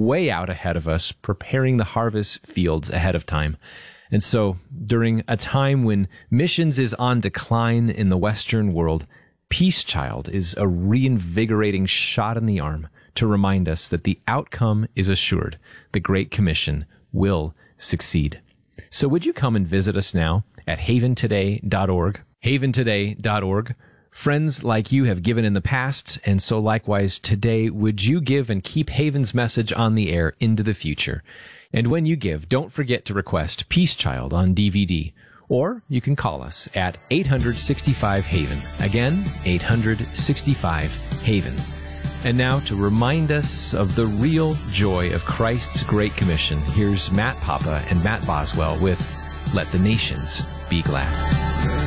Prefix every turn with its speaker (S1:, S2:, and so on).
S1: way out ahead of us, preparing the harvest fields ahead of time. And so, during a time when missions is on decline in the Western world, Peace Child is a reinvigorating shot in the arm to remind us that the outcome is assured. The Great Commission will succeed. So would you come and visit us now at haventoday.org? haventoday.org. Friends like you have given in the past, and so likewise today, would you give and keep Haven's message on the air into the future? And when you give, don't forget to request Peace Child on DVD, or you can call us at 865-HAVEN. Again, 865-HAVEN. And now, to remind us of the real joy of Christ's Great Commission, here's Matt Papa and Matt Boswell with Let the Nations Be Glad.